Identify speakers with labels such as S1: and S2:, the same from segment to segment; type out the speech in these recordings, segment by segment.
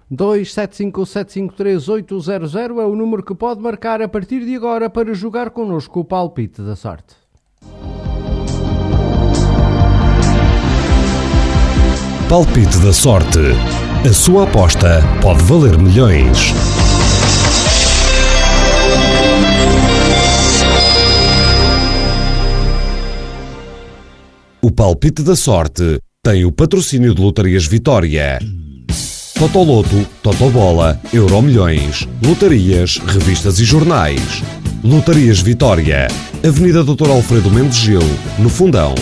S1: 275-753-800 é o número que pode marcar a partir de agora para jogar connosco o palpite da sorte.
S2: Palpite da sorte. A sua aposta pode valer milhões. O palpite da sorte tem o patrocínio de Lotarias Vitória. Totoloto, Totobola, Euromilhões, lotarias, revistas e jornais. Lotarias Vitória, Avenida Dr. Alfredo Mendes Gil, no Fundão.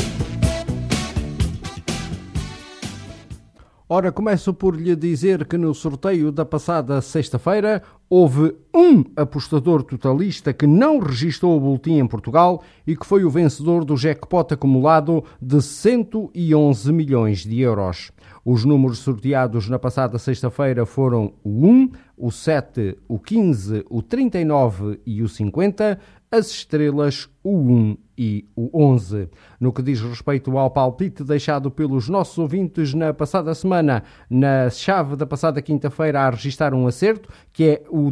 S1: Ora, começo por lhe dizer que no sorteio da passada sexta-feira houve um apostador totalista que não registou o boletim em Portugal e que foi o vencedor do jackpot acumulado de 111 milhões de euros. Os números sorteados na passada sexta-feira foram o 1, o 7, o 15, o 39 e o 50, as estrelas, o 1 e o 11. No que diz respeito ao palpite deixado pelos nossos ouvintes na passada semana, na chave da passada quinta-feira a registrar um acerto, que é o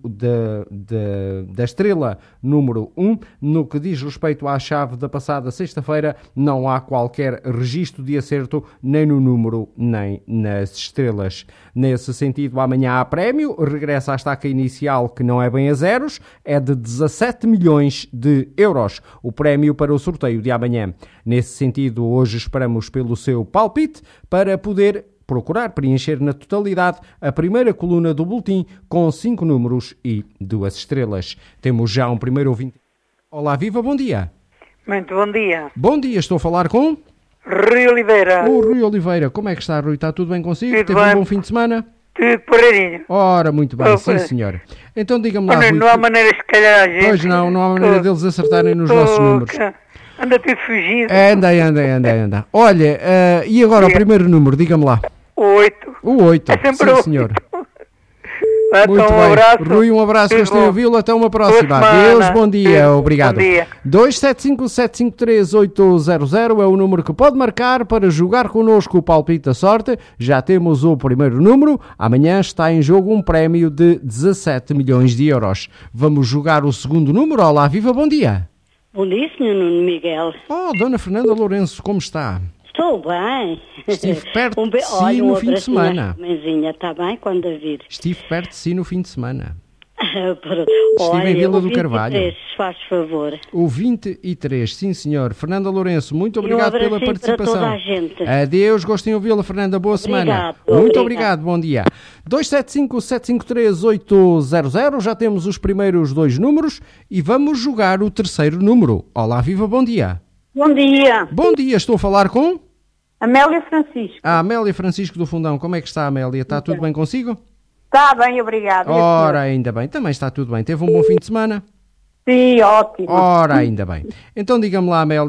S1: da estrela número 1. No que diz respeito à chave da passada sexta-feira, não há qualquer registro de acerto nem no número nem nas estrelas. Nesse sentido, amanhã há prémio, regressa à estaca inicial, que não é bem a zeros, é de 17 milhões de euros. O prémio para o sorteio de amanhã. Nesse sentido, hoje esperamos pelo seu palpite para poder procurar preencher na totalidade a primeira coluna do boletim com 5 números e 2 estrelas. Temos já um primeiro ouvinte. Olá, viva, bom dia.
S3: Muito bom dia.
S1: Bom dia, estou a falar com...
S3: Rui Oliveira.
S1: O Rui Oliveira, como é que está, Rui? Está tudo bem consigo?
S3: Tudo
S1: Teve
S3: bem.
S1: um bom fim de semana?
S3: Tudo paradinho.
S1: Ora, muito bem, sim senhora. Então diga-me lá, Rui.
S3: Não há maneira, se calhar, a gente...
S1: Pois não há maneira deles acertarem nos nossos números.
S3: Anda tudo fugido.
S1: Anda. Olha, e agora o primeiro número, diga-me lá.
S3: O 8.
S1: O 8,
S3: É sempre
S1: sim
S3: o 8.
S1: senhor.
S3: Então,
S1: Muito
S3: um
S1: bem.
S3: abraço.
S1: Rui, um abraço,
S3: Tudo
S1: gostei de
S3: bom.
S1: ouvi-lo, até uma próxima.
S3: Boa semana.
S1: Adeus, bom dia,
S3: Tudo.
S1: obrigado.
S3: Bom dia.
S1: 275-753-800 é o número que pode marcar para jogar connosco o palpite da sorte. Já temos o primeiro número, amanhã está em jogo um prémio de 17 milhões de euros. Vamos jogar o segundo número. Olá, viva, bom dia.
S4: Bom dia, Sr. Nuno Miguel.
S1: Oh, Dona Fernanda Lourenço, como está?
S4: Estou bem.
S1: Estive perto de si no fim de semana.
S4: Mãezinha, está bem quando a vir?
S1: Estive perto de si no fim de semana.
S4: Estive
S1: em Vila do Carvalho.
S4: 23, faz favor.
S1: O 23, sim senhor. FernandaLourenço, muito obrigado pela
S4: abracinho
S1: participação.
S4: para toda a gente.
S1: Adeus, gostem de ouvi-la, Fernanda. Boa semana. Muito obrigado, bom dia. 275-753-800, já temos os primeiros 2 números e vamos jogar o terceiro número. Olá, viva, bom dia.
S5: Bom dia,
S1: Bom dia, estou a falar com
S5: Amélia Francisco.
S1: a Amélia Francisco do Fundão. Como é que está, Amélia? Está tudo bem consigo?
S5: Está bem, obrigada.
S1: Ora, ainda bem. Também está tudo bem. Teve um bom fim de semana?
S5: Sim, ótimo.
S1: Ora, ainda bem. Então diga-me lá, Amélia.